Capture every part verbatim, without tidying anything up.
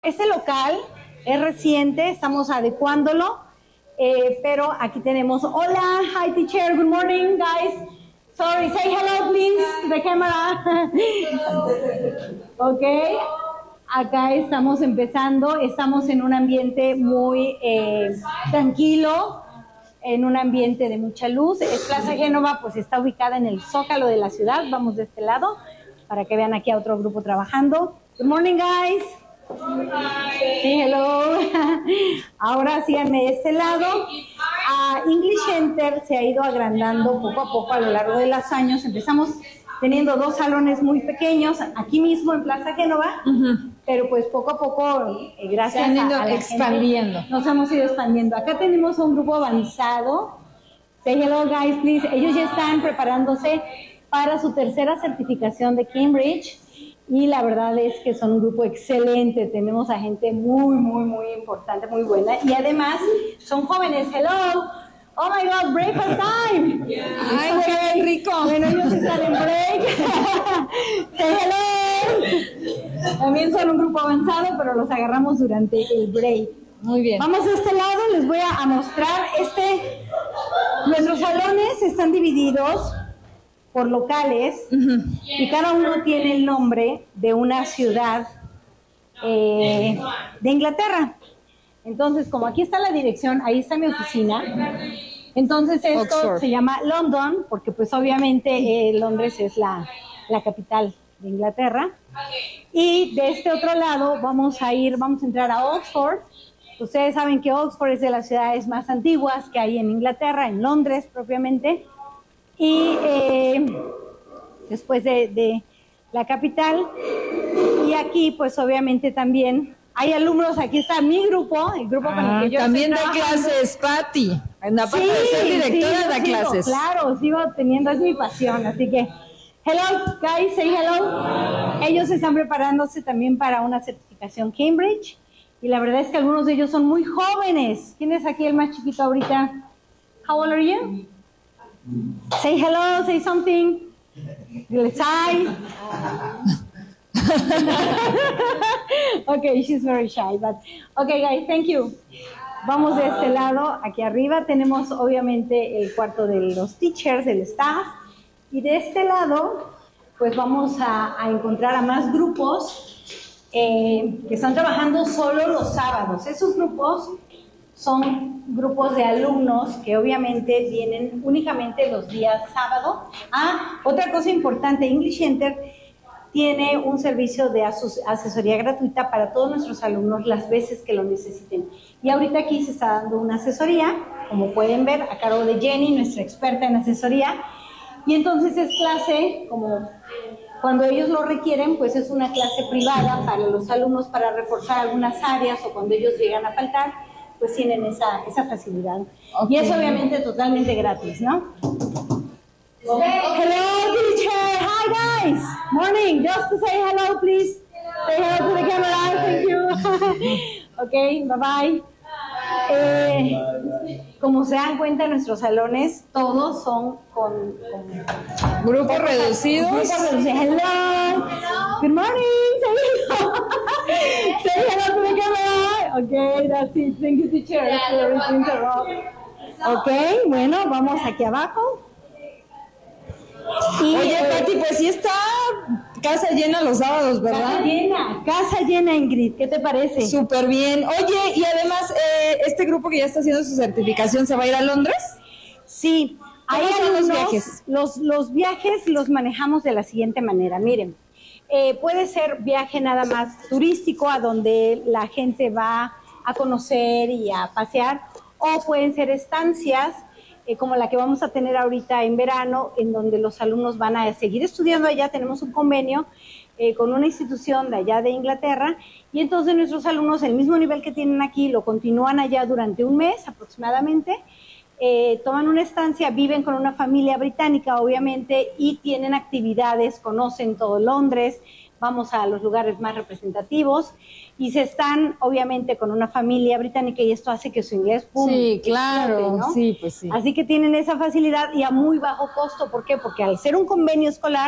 Este local es reciente, estamos adecuándolo, eh, pero aquí tenemos, hola, hi teacher, good morning guys, sorry, say hello please to the camera, ok, acá estamos empezando, estamos en un ambiente muy eh, tranquilo, en un ambiente de mucha luz. Es Plaza Génova, pues está ubicada en el zócalo de la ciudad, vamos de este lado, para que vean aquí a otro grupo trabajando. Good morning guys. Sí, hello. Ahora síganme de este lado. Uh, English Center se ha ido agrandando poco a poco a lo largo de los años. Empezamos teniendo dos salones muy pequeños aquí mismo en Plaza Génova, uh-huh. pero pues poco a poco, eh, gracias se han ido a, a la expandiendo. gente, nos hemos ido expandiendo. Acá tenemos un grupo avanzado. Say hello guys, please. Ellos ya están preparándose para su tercera certificación de Cambridge. Y la verdad es que son un grupo excelente, tenemos a gente muy, muy, muy importante, muy buena. Y además son jóvenes. Hello, oh my God, breakfast time. Ay, qué rico. Bueno, ellos están en break. Say hello. También son un grupo avanzado, pero los agarramos durante el break. Muy bien. Vamos de este lado, les voy a, a mostrar. Este, nuestros salones están divididos por locales, uh-huh. y cada uno tiene el nombre de una ciudad eh, de Inglaterra. Entonces, como aquí está la dirección, ahí está mi oficina. Entonces esto Oxford. Se llama London, porque pues obviamente eh, Londres es la, la capital de Inglaterra. Y de este otro lado vamos a ir, vamos a entrar a Oxford. Ustedes saben que Oxford es de las ciudades más antiguas que hay en Inglaterra, en Londres propiamente. Y eh, después de, de la capital, y aquí pues obviamente también hay alumnos. Aquí está mi grupo, el grupo ah, con el que yo también da trabajando. clases, Patti, en la parte sí, de ser directora sí, da sigo, clases. Claro, sigo teniendo, es mi pasión, así que hello guys, say hello. Ellos están preparándose también para una certificación Cambridge, y la verdad es que algunos de ellos son muy jóvenes. ¿Quién es aquí el más chiquito ahorita? How old are you? Say hello, say something. Let's hi. Okay, she's very shy, but okay, guys, thank you. Vamos de este lado, aquí arriba tenemos obviamente el cuarto de los teachers, del staff, y de este lado, pues vamos a, a encontrar a más grupos eh, que están trabajando solo los sábados. Esos grupos son grupos de alumnos que obviamente vienen únicamente los días sábado. Ah, otra cosa importante, English Center tiene un servicio de asesoría gratuita para todos nuestros alumnos las veces que lo necesiten. Y ahorita aquí se está dando una asesoría, como pueden ver, a cargo de Jenny, nuestra experta en asesoría. Y entonces es clase, como cuando ellos lo requieren, pues es una clase privada para los alumnos para reforzar algunas áreas, o cuando ellos llegan a faltar, pues tienen esa, esa facilidad. Okay. Y es obviamente totalmente gratis, ¿no? Hello, teacher. Hi, guys. Morning. Just to say hello, please. Say hello to the camera. Thank you. Okay, bye-bye. Eh, como se dan cuenta, nuestros salones todos son con, con grupos reducidos. Grupos reducidos. Hello. Good morning. Say hello. Say hello to the camera. Okay, that's it. Thank you, teacher. Okay, bueno, vamos aquí abajo. Y, Oye, Pati, pues sí está casa llena los sábados, ¿verdad? Casa llena, casa llena, Ingrid. ¿Qué te parece? Súper bien. Oye, y además, eh, ¿este grupo que ya está haciendo su certificación se va a ir a Londres? Sí. ¿Cómo Hay son los algunos, viajes? Los, los viajes los manejamos de la siguiente manera. Miren, eh, puede ser viaje nada más turístico, a donde la gente va a conocer y a pasear, o pueden ser estancias, Eh, como la que vamos a tener ahorita en verano, en donde los alumnos van a seguir estudiando allá. Tenemos un convenio eh, con una institución de allá de Inglaterra, y entonces nuestros alumnos, el mismo nivel que tienen aquí, lo continúan allá durante un mes aproximadamente, eh, toman una estancia, viven con una familia británica obviamente, y tienen actividades, conocen todo Londres, vamos a los lugares más representativos, y se están obviamente con una familia británica, y esto hace que su inglés pum, sí, claro, explote, ¿no? Sí, pues sí. Así que tienen esa facilidad y a muy bajo costo. ¿Por qué? Porque al ser un convenio escolar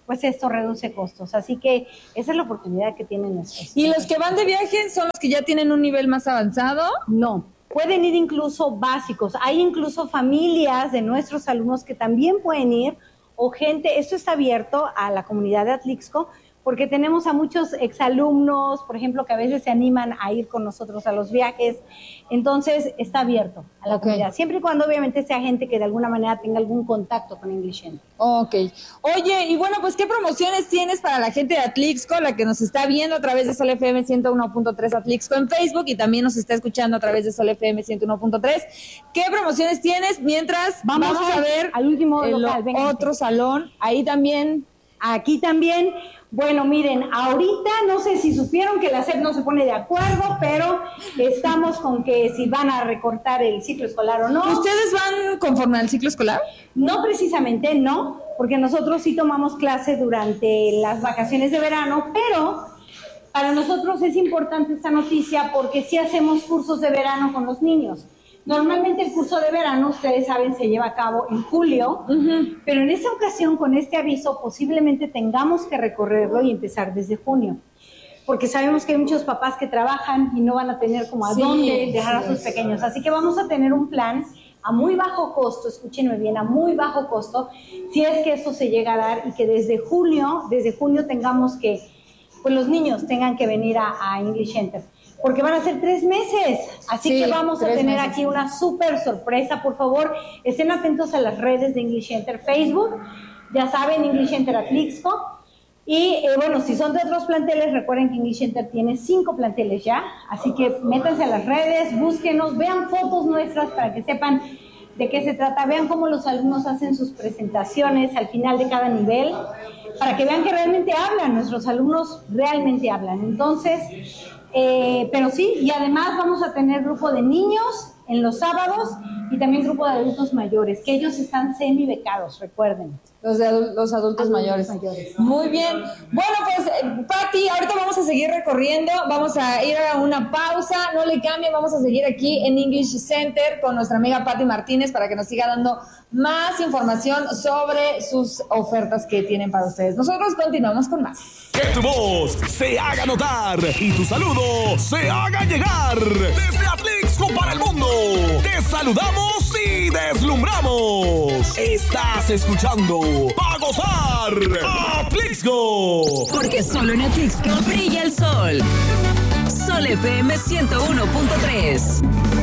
pues esto reduce costos. Así que esa es la oportunidad que tienen nuestros. ¿Y los que van de viaje son los que ya tienen un nivel más avanzado? No, pueden ir incluso básicos. Hay incluso familias de nuestros alumnos que también pueden ir, o gente, esto está abierto a la comunidad de Atlixco, porque tenemos a muchos exalumnos, por ejemplo, que a veces se animan a ir con nosotros a los viajes. Entonces, está abierto a la okay. comunidad, siempre y cuando obviamente sea gente que de alguna manera tenga algún contacto con English Enter. Ok. Oye, y bueno, pues, ¿qué promociones tienes para la gente de Atlixco, la que nos está viendo a través de Sol F M ciento uno punto tres Atlixco en Facebook y también nos está escuchando a través de Sol F M ciento uno punto tres? ¿Qué promociones tienes mientras vamos, vamos a ver al último el local, otro salón? Ahí también. Aquí también. Bueno, miren, ahorita no sé si supieron que la S E P no se pone de acuerdo, pero estamos con que si van a recortar el ciclo escolar o no. ¿Ustedes van conforme al ciclo escolar? No precisamente, no, porque nosotros sí tomamos clase durante las vacaciones de verano, pero para nosotros es importante esta noticia porque sí hacemos cursos de verano con los niños. Normalmente el curso de verano, ustedes saben, se lleva a cabo en julio, uh-huh. pero en esta ocasión, con este aviso, posiblemente tengamos que recorrerlo y empezar desde junio. Porque sabemos que hay muchos papás que trabajan y no van a tener como a sí, dónde dejar sí, a sus sí. pequeños. Así que vamos a tener un plan a muy bajo costo, escúchenme bien, a muy bajo costo, si es que esto se llega a dar y que desde julio, desde junio tengamos que, pues los niños tengan que venir a, a English Enter. Porque van a ser tres meses, así sí, que vamos a tener meses. Aquí una súper sorpresa. Por favor, estén atentos a las redes de English Enter, Facebook, ya saben, English Enter Atlixco. Y eh, bueno, si son de otros planteles, recuerden que English Enter tiene cinco planteles ya, así que métanse a las redes, búsquenos, vean fotos nuestras para que sepan de qué se trata, vean cómo los alumnos hacen sus presentaciones al final de cada nivel, para que vean que realmente hablan, nuestros alumnos realmente hablan. Entonces... Eh, pero sí, y además vamos a tener grupo de niños en los sábados y también grupo de adultos mayores, que ellos están semi-becados, recuerden. Los de adul- los adultos, adultos mayores. mayores. Muy bien. Bueno, pues, eh, Pati, ahorita vamos a seguir recorriendo, vamos a ir a una pausa, no le cambien, vamos a seguir aquí en English Center con nuestra amiga Pati Martínez para que nos siga dando más información sobre sus ofertas que tienen para ustedes. Nosotros continuamos con más. Que tu voz se haga notar y tu saludo se haga llegar. Desde Atlixco para el mundo, te saludamos y deslumbramos. Estás escuchando Pa' Gozar Atlixco. Porque solo en Atlixco brilla el sol. Sol F M ciento uno punto tres.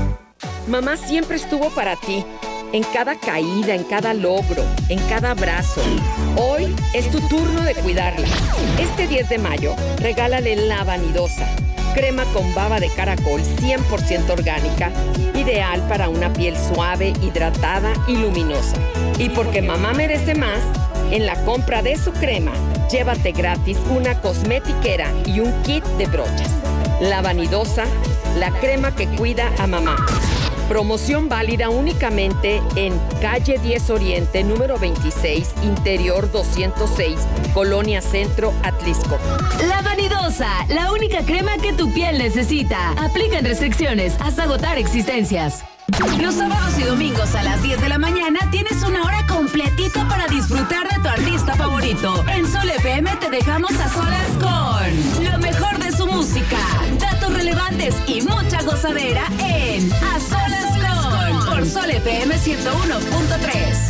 Mamá siempre estuvo para ti. En cada caída, en cada logro, en cada abrazo. Hoy es tu turno de cuidarla. Este diez de mayo, regálale La Vanidosa, crema con baba de caracol cien por ciento orgánica, ideal para una piel suave, hidratada y luminosa. Y porque mamá merece más, en la compra de su crema, llévate gratis una cosmetiquera y un kit de brochas. La Vanidosa, la crema que cuida a mamá. Promoción válida únicamente en calle diez Oriente, número veintiséis, interior doscientos seis, Colonia Centro, Atlixco. La Vanidosa, la única crema que tu piel necesita. Aplican restricciones hasta agotar existencias. Los sábados y domingos a las diez de la mañana tienes una hora completita para disfrutar de tu artista favorito. En Sol F M te dejamos a solas con lo mejor de su música, datos relevantes y mucha gozadera en A Solas con por Sol F M ciento uno punto tres.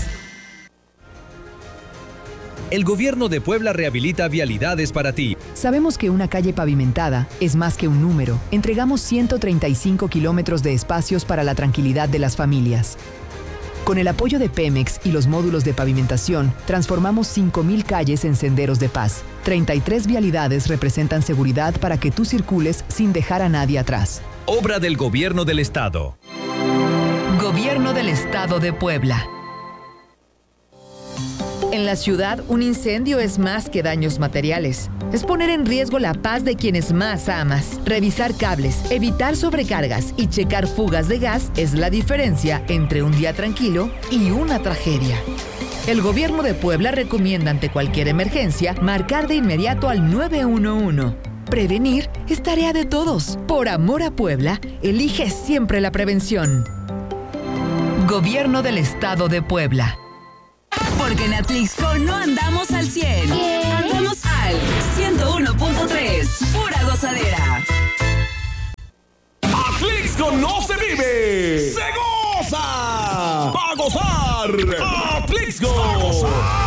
El Gobierno de Puebla rehabilita vialidades para ti. Sabemos que una calle pavimentada es más que un número. Entregamos ciento treinta y cinco kilómetros de espacios para la tranquilidad de las familias. Con el apoyo de Pemex y los módulos de pavimentación, transformamos cinco mil calles en senderos de paz. treinta y tres vialidades representan seguridad para que tú circules sin dejar a nadie atrás. Obra del Gobierno del Estado. Gobierno del Estado de Puebla. En la ciudad, un incendio es más que daños materiales. Es poner en riesgo la paz de quienes más amas. Revisar cables, evitar sobrecargas y checar fugas de gas es la diferencia entre un día tranquilo y una tragedia. El Gobierno de Puebla recomienda ante cualquier emergencia marcar de inmediato al nueve uno uno. Prevenir es tarea de todos. Por amor a Puebla, elige siempre la prevención. Gobierno del Estado de Puebla. Porque en Atlixco no andamos al cien. Monumental ciento uno punto tres. Pura gozadera. Atlixco no se vive, se goza. ¡Va a gozar! ¡Atlixco!